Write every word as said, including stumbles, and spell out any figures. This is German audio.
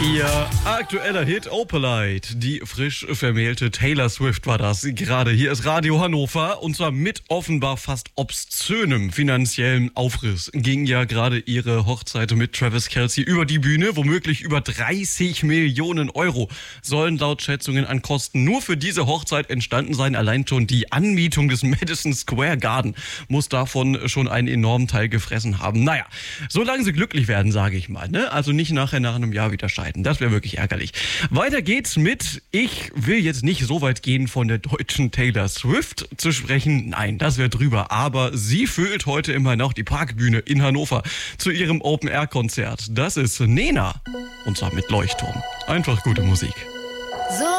Ihr aktueller Hit Opalite, die frisch vermählte Taylor Swift war das. Gerade hier ist Radio Hannover und zwar mit offenbar fast obszönem finanziellen Aufriss ging ja gerade ihre Hochzeit mit Travis Kelce über die Bühne. Womöglich über dreißig Millionen Euro sollen laut Schätzungen an Kosten nur für diese Hochzeit entstanden sein. Allein schon die Anmietung des Madison Square Garden muss davon schon einen enormen Teil gefressen haben. Naja, solange sie glücklich werden, sage ich mal, ne? Also nicht nachher nach einem Jahr wieder scheiden. Das wäre wirklich ärgerlich. Weiter geht's mit, ich will jetzt nicht so weit gehen, von der deutschen Taylor Swift zu sprechen. Nein, das wäre drüber. Aber sie füllt heute immerhin auch die Parkbühne in Hannover zu ihrem Open-Air-Konzert. Das ist Nena. Und zwar mit Leuchtturm. Einfach gute Musik. So